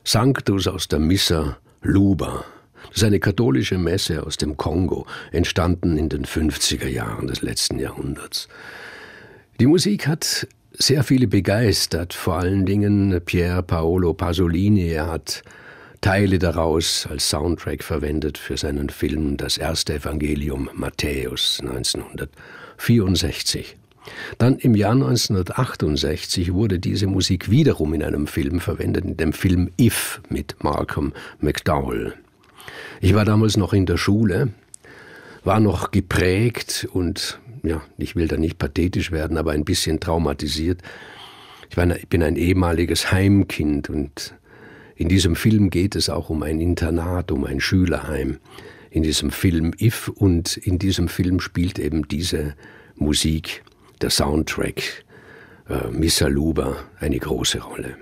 Sanctus aus der Missa Luba. Das ist eine katholische Messe aus dem Kongo, entstanden in den 50er Jahren des letzten Jahrhunderts. Die Musik hat sehr viele begeistert, vor allen Dingen Pier Paolo Pasolini. Er hat Teile daraus als Soundtrack verwendet für seinen Film Das erste Evangelium Matthäus 1964. Dann im Jahr 1968 wurde diese Musik wiederum in einem Film verwendet, in dem Film If mit Malcolm McDowell. Ich war damals noch in der Schule, war noch geprägt und, ich will da nicht pathetisch werden, aber ein bisschen traumatisiert. Ich bin ein ehemaliges Heimkind und in diesem Film geht es auch um ein Internat, um ein Schülerheim. In diesem Film If und in diesem Film spielt eben diese Musik, der Soundtrack, Missa Luba, eine große Rolle.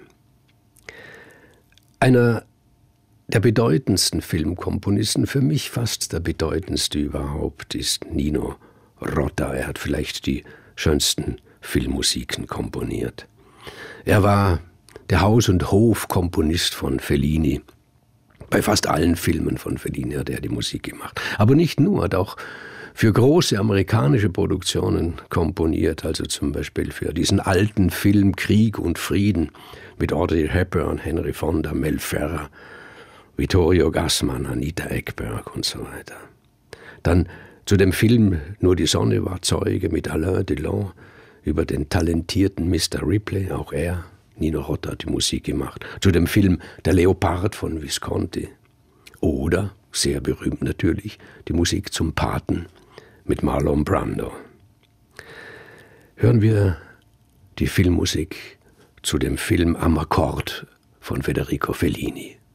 Einer der bedeutendsten Filmkomponisten, für mich fast der bedeutendste überhaupt, ist Nino Rota. Er hat vielleicht die schönsten Filmmusiken komponiert. Er war der Haus- und Hofkomponist von Fellini. Bei fast allen Filmen von Fellini hat er die Musik gemacht. Aber nicht nur, hat auch für große amerikanische Produktionen komponiert, also zum Beispiel für diesen alten Film Krieg und Frieden mit Audrey Hepburn, Henry Fonda, Mel Ferrer, Vittorio Gassman, Anita Ekberg und so weiter. Dann zu dem Film Nur die Sonne war Zeuge mit Alain Delon über den talentierten Mr. Ripley, auch er, Nino Rota, hat die Musik gemacht. Zu dem Film Der Leopard von Visconti. Oder, sehr berühmt natürlich, die Musik zum Paten mit Marlon Brando. Hören wir die Filmmusik zu dem Film Am Akkord von Federico Fellini.